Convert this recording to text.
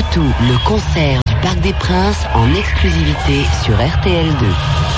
tout le concert du Parc des Princes en exclusivité sur RTL2.